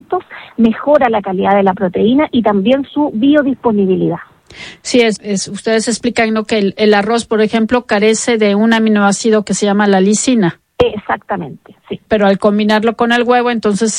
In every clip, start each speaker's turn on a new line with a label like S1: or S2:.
S1: alimentos, mejora la calidad de la proteína y también su biodisponibilidad.
S2: Sí, ustedes explican, ¿no?, que el arroz, por ejemplo, carece de un aminoácido que se llama la lisina.
S1: Exactamente, sí.
S2: Pero al combinarlo con el huevo, entonces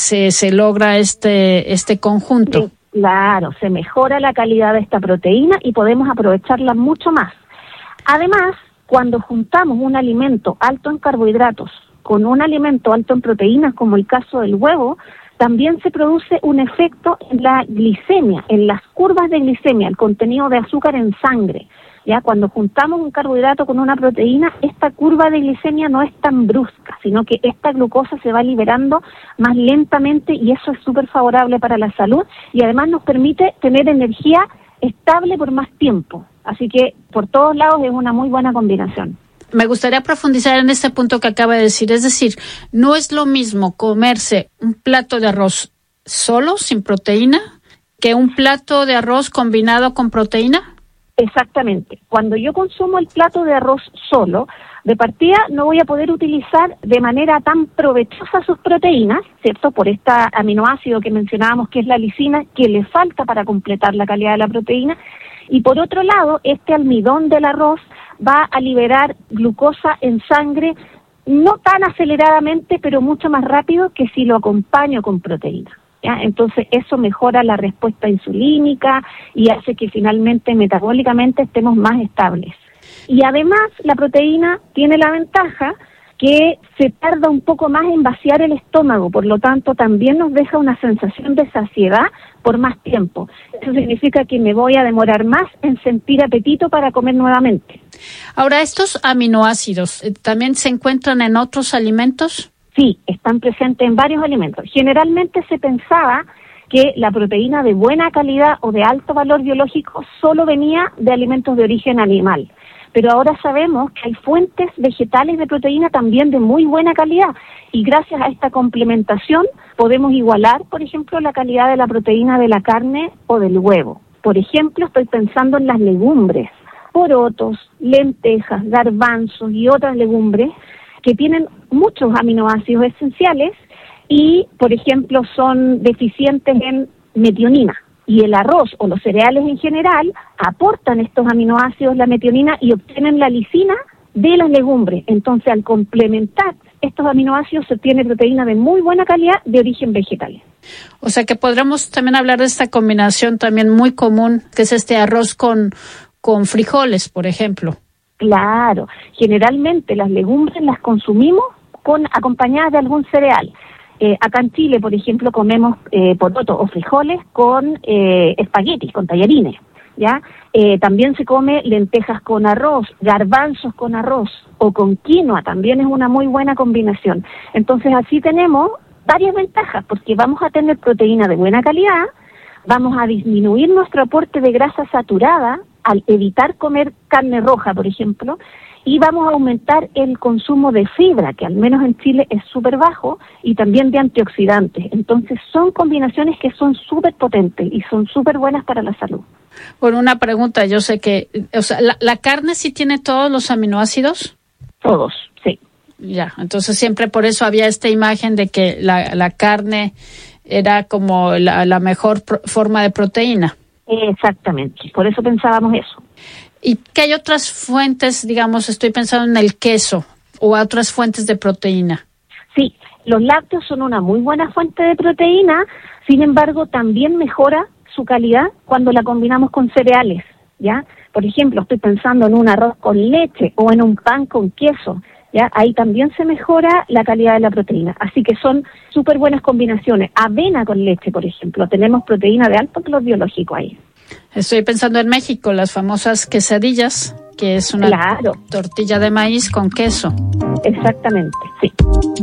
S2: se logra este conjunto.
S1: Sí, claro, se mejora la calidad de esta proteína y podemos aprovecharla mucho más. Además, cuando juntamos un alimento alto en carbohidratos con un alimento alto en proteínas, como el caso del huevo, también se produce un efecto en la glicemia, en las curvas de glicemia, el contenido de azúcar en sangre. Ya cuando juntamos un carbohidrato con una proteína, esta curva de glicemia no es tan brusca, sino que esta glucosa se va liberando más lentamente y eso es súper favorable para la salud y además nos permite tener energía estable por más tiempo. Así que por todos lados es una muy buena combinación.
S2: Me gustaría profundizar en este punto que acaba de decir, es decir, no es lo mismo comerse un plato de arroz solo, sin proteína, que un plato de arroz combinado con proteína.
S1: Exactamente. Cuando yo consumo el plato de arroz solo, de partida no voy a poder utilizar de manera tan provechosa sus proteínas, ¿cierto? Por este aminoácido que mencionábamos, que es la lisina, que le falta para completar la calidad de la proteína. Y por otro lado, este almidón del arroz va a liberar glucosa en sangre, no tan aceleradamente, pero mucho más rápido que si lo acompaño con proteína. ¿Ya? Entonces eso mejora la respuesta insulínica y hace que finalmente metabólicamente estemos más estables. Y además la proteína tiene la ventaja que se tarda un poco más en vaciar el estómago, por lo tanto también nos deja una sensación de saciedad por más tiempo. Eso significa que me voy a demorar más en sentir apetito para comer nuevamente.
S2: Ahora, ¿estos aminoácidos también se encuentran en otros alimentos?
S1: Sí, están presentes en varios alimentos. Generalmente se pensaba que la proteína de buena calidad o de alto valor biológico solo venía de alimentos de origen animal. Pero ahora sabemos que hay fuentes vegetales de proteína también de muy buena calidad y gracias a esta complementación podemos igualar, por ejemplo, la calidad de la proteína de la carne o del huevo. Por ejemplo, estoy pensando en las legumbres, porotos, lentejas, garbanzos y otras legumbres que tienen muchos aminoácidos esenciales y, por ejemplo, son deficientes en metionina. Y el arroz o los cereales en general aportan estos aminoácidos, la metionina, y obtienen la lisina de las legumbres. Entonces, al complementar estos aminoácidos, se obtiene proteína de muy buena calidad de origen vegetal.
S2: O sea que podremos también hablar de esta combinación también muy común, que es este arroz con frijoles, por ejemplo.
S1: Claro, generalmente las legumbres las consumimos acompañadas de algún cereal. Acá en Chile, por ejemplo, comemos porotos o frijoles con espaguetis, con tallarines, ¿ya? También se come lentejas con arroz, garbanzos con arroz o con quinoa, también es una muy buena combinación. Entonces así tenemos varias ventajas, porque vamos a tener proteína de buena calidad, vamos a disminuir nuestro aporte de grasa saturada al evitar comer carne roja, por ejemplo, y vamos a aumentar el consumo de fibra, que al menos en Chile es súper bajo, y también de antioxidantes. Entonces son combinaciones que son súper potentes y son súper buenas para la salud.
S2: Por una pregunta, yo sé que, o sea, ¿la carne sí tiene todos los aminoácidos?
S1: Todos, sí.
S2: Ya, entonces siempre por eso había esta imagen de que la carne era como la mejor forma de proteína.
S1: Exactamente, por eso pensábamos eso.
S2: ¿Y qué hay otras fuentes, digamos, estoy pensando en el queso o otras fuentes de proteína?
S1: Sí, los lácteos son una muy buena fuente de proteína, sin embargo, también mejora su calidad cuando la combinamos con cereales, ¿ya? Por ejemplo, estoy pensando en un arroz con leche o en un pan con queso, ¿ya? Ahí también se mejora la calidad de la proteína, así que son súper buenas combinaciones. Avena con leche, por ejemplo, tenemos proteína de alto valor biológico ahí.
S2: Estoy pensando en México, las famosas quesadillas, que es una tortilla de maíz con queso.
S1: Exactamente, sí.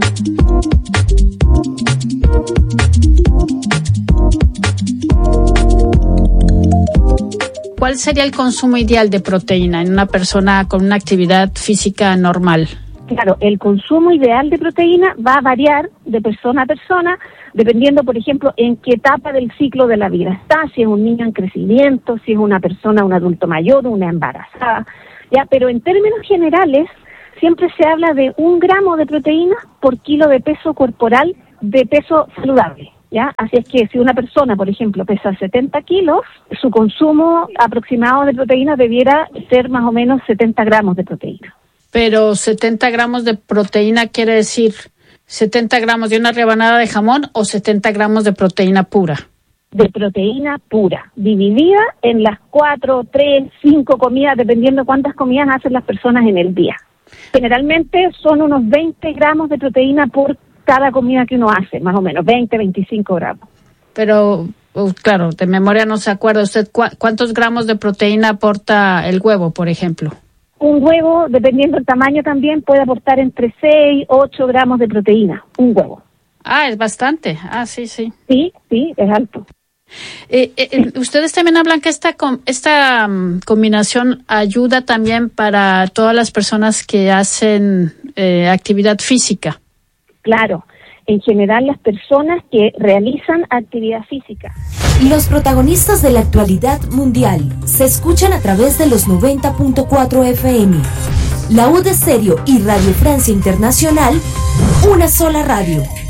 S2: ¿Cuál sería el consumo ideal de proteína en una persona con una actividad física normal?
S1: Claro, el consumo ideal de proteína va a variar de persona a persona, dependiendo, por ejemplo, en qué etapa del ciclo de la vida está, si es un niño en crecimiento, si es una persona, un adulto mayor, una embarazada, ya. Pero en términos generales, siempre se habla de 1 gramo de proteína por kilo de peso corporal de peso saludable, ¿ya? Así es que si una persona, por ejemplo, pesa 70 kilos, su consumo aproximado de proteína debiera ser más o menos 70 gramos de proteína.
S2: Pero 70 gramos de proteína quiere decir 70 gramos de una rebanada de jamón o 70 gramos de proteína pura.
S1: De proteína pura, dividida en las 4, 3, 5 comidas, dependiendo cuántas comidas hacen las personas en el día. Generalmente son unos 20 gramos de proteína por cada comida que uno hace, más o menos, 20, 25 gramos.
S2: Pero, claro, de memoria no se acuerda usted cuántos gramos de proteína aporta el huevo, por ejemplo.
S1: Un huevo, dependiendo del tamaño también, puede aportar entre 6, 8 gramos de proteína, un huevo.
S2: Ah, es bastante. Ah, sí.
S1: Sí, es alto.
S2: Ustedes también hablan que esta combinación ayuda también para todas las personas que hacen actividad física.
S1: Claro, en general las personas que realizan actividad física.
S3: Los protagonistas de la actualidad mundial se escuchan a través de los 90.4 FM. La U de Stereo y Radio Francia Internacional, una sola radio.